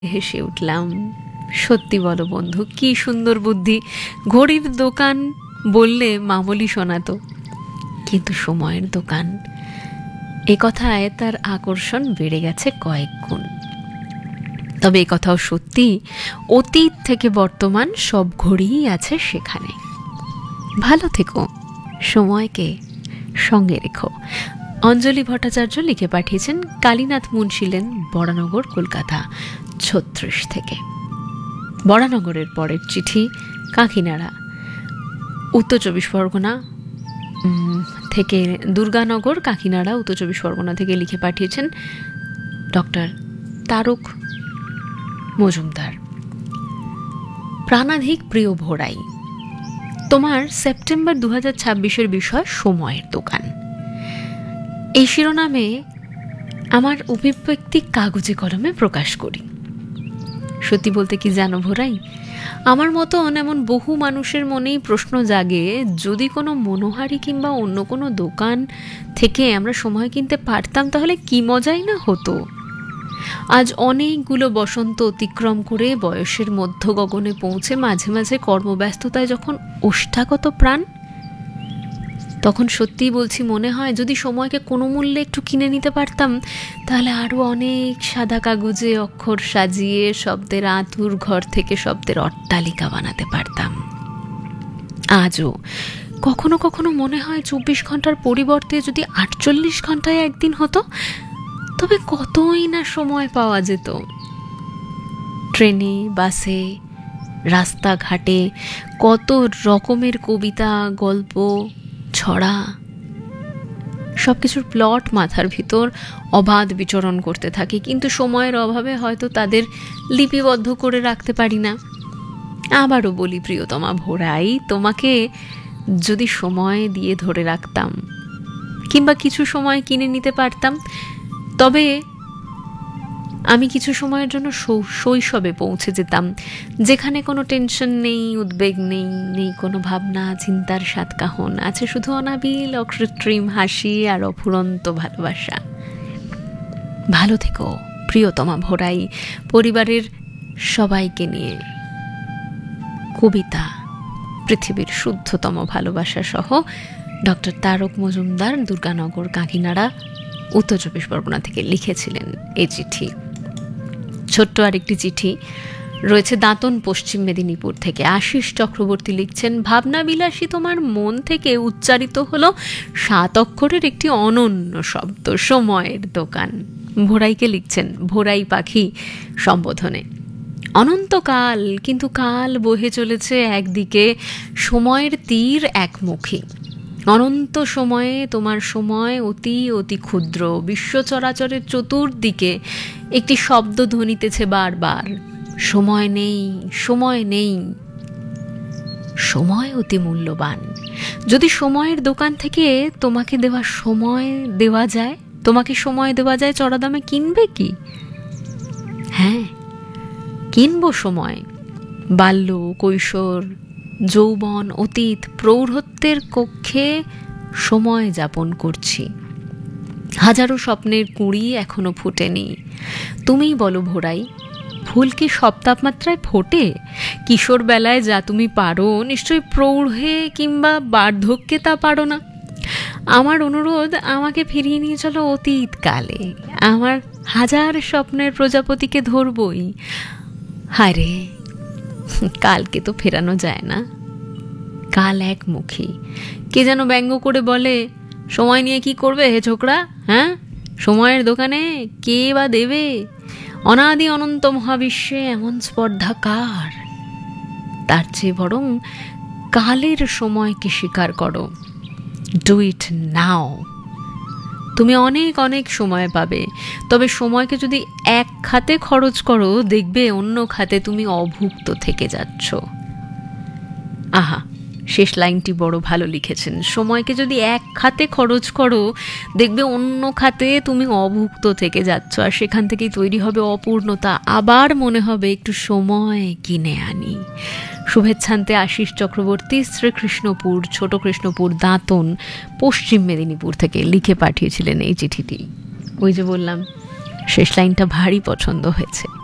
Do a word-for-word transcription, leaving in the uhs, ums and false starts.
হেসে উঠলাম। সত্যি বলো বন্ধু, কি সুন্দর বুদ্ধি। ঘড়ির দোকান বললে মামুলি শোনাতো, কিন্তু সময়ের দোকান, এ কথায় তার আকর্ষণ বেড়ে গেছে কয়েক গুণ। তবে এ কথাও সত্যি, অতীত থেকে বর্তমান সব ঘড়িই আছে সেখানে। ভালো থেকো, সময়কে সঙ্গে রেখো। অঞ্জলি ভট্টাচার্য লিখে পাঠিয়েছেন কালীনাথ মুন্সিলেন, বরানগর, কলকাতা ছত্রিশ থেকে। বরানগরের পরের চিঠি কাকিনাড়া, উত্তর চব্বিশ পরগনা থেকে, দুর্গানগর কাকিনাড়া উত্তর চব্বিশ পরগনা থেকে লিখে পাঠিয়েছেন ডক্টর তারক মজুমদার। প্রাণাধিক প্রিয় ভোরাই, তোমার সেপ্টেম্বর দু হাজার ছাব্বিশের বিষয় সময়ের দোকান। এই শিরোনামে আমার অভিব্যক্তি কাগজে কলমে প্রকাশ করি। সত্যি বলতে কি জানো ভোরাই, আমার মতন এমন বহু মানুষের মনেই প্রশ্ন জাগে, যদি কোনো মনোহারি কিংবা অন্য কোনো দোকান থেকে আমরা সময় কিনতে পারতাম তাহলে কি মজাই না হতো। আজ অনেকগুলো বসন্ত অতিক্রম করে বয়সের মধ্য গগনে পৌঁছে মাঝে মাঝে কর্মব্যস্ততায় যখন ওষ্ঠাগত প্রাণ, তখন সত্যিই বলছি মনে হয় যদি সময়কে কোনো মূল্যে একটু কিনে নিতে পারতাম তাহলে আরও অনেক সাদা কাগজে অক্ষর সাজিয়ে শব্দের আঁতুর ঘর থেকে শব্দের অট্টালিকা বানাতে পারতাম। আজও কখনো কখনো মনে হয় চব্বিশ ঘন্টার পরিবর্তে যদি আটচল্লিশ ঘন্টায় একদিন হতো তবে কতই না সময় পাওয়া যেত। ট্রেনে, বাসে, রাস্তাঘাটে কত রকমের কবিতা, গল্প, ছড়া, সব কিছুর প্লট মাথার ভিতর অবাধ বিচরণ করতে থাকে, কিন্তু সময়ের অভাবে হয়তো তাদের লিপিবদ্ধ করে রাখতে পারি না। আবারও বলি প্রিয়তমা ভোরাই, তোমাকে যদি সময় দিয়ে ধরে রাখতাম কিংবা কিছু সময় কিনে নিতে পারতাম, তবে আমি কিছু সময়ের জন্য শৈশবে পৌঁছে যেতাম, যেখানে কোনো টেনশন নেই, উদ্বেগ নেই, নেই কোনো ভাবনা চিন্তার সাতকাহন, আছে শুধু অনাবিল অকৃত্রিম হাসি আর অফুরন্ত ভালোবাসা। ভালো থেকো প্রিয়তমা ভোরাই, পরিবারের সবাইকে নিয়ে। কবিতা, পৃথিবীর শুদ্ধতম ভালোবাসা সহ ডক্টর তারক মজুমদার, দুর্গানগর কাকিনাড়া উত্তর চব্বিশ পরগনা থেকে লিখেছিলেন এই চিঠি। ছোট্ট আরেকটি চিঠি রয়েছে দাঁতন, পশ্চিম মেদিনীপুর থেকে। আশিস চক্রবর্তী লিখছেন, ভাবনা বিলাসী তোমার মন থেকে উচ্চারিত হলো সাত অক্ষরের একটি অনন্য শব্দ, সময়ের দোকান। ভোরাইকে লিখছেন ভোরাই পাখি সম্বোধনে। অনন্তকাল, কিন্তু কাল বহে চলেছে একদিকে, সময়ের তীর একমুখী। অনন্ত সময়ে তোমার সময় অতি অতি ক্ষুদ্র। বিশ্ব চরাচরের চতুর্দিকে একটি শব্দ ধ্বনিতেছে বারবার, সময় নেই, সময় নেই। সময় অতি মূল্যবান। যদি সময়ের দোকান থেকে তোমাকে দেওয়া সময় দেওয়া যায়, তোমাকে সময় দেওয়া যায় চড়া দামে, কিনবে কি? হ্যাঁ, কিনবো সময়। বাল্য, কৈশোর, যৌবন, অতীত, প্রৌঢ়ত্বের কক্ষে সময় যাপন করছি। হাজারো স্বপ্নের কুঁড়ি এখনো ফোটেনি। তুমিই বলো ভোরাই, ফুল কি সব তাপমাত্রায় ফোটে? কিশোর বেলায় যা তুমি পারো, নিশ্চয়ই প্রৌঢ়ে কিংবা বার্ধক্যে তা পারো না। আমার অনুরোধ, আমাকে ফিরিয়ে নিয়ে চলো অতীত কালে। আমার হাজার স্বপ্নের প্রজাপতিকে ধরবই। হায় রে, কালকে তো ফেরানো যায় না, কাল একমুখী। কে যেন ব্যঙ্গ করে বলে, সময় নিয়ে কি করবে হে ছোকরা? হ্যাঁ, সময়ের দোকানে কে বা দেবে? অনাদি অনন্ত মহাবিশ্বে এমন স্পর্ধা কার? তার চেয়ে বরং কালের সময়কে স্বীকার করো। ডু ইট নাও। তুমি অনেক অনেক সময় পাবে, তবে সময়কে যদি এক খাতে খরচ করো, দেখবে অন্য খাতে তুমি অভুক্ত থেকে যাচ্ছ। আহা, শেষ লাইনটি বড় ভালো লিখেছেন। সময়কে যদি এক খাতে খরচ করো, দেখবে অন্য খাতে তুমি অভুক্ত থেকে যাচ্ছ, আর সেখান থেকেই তৈরি হবে অপূর্ণতা। আবার মনে হবে একটু সময় কিনে আনি। শুভেচ্ছান্তে আশিস চক্রবর্তী, শ্রীকৃষ্ণপুর, ছোট কৃষ্ণপুর, দাঁতন, পশ্চিম মেদিনীপুর থেকে লিখে পাঠিয়েছিলেন এই চিঠিটি। ওই যে বললাম, শেষ লাইনটা ভারী পছন্দ হয়েছে।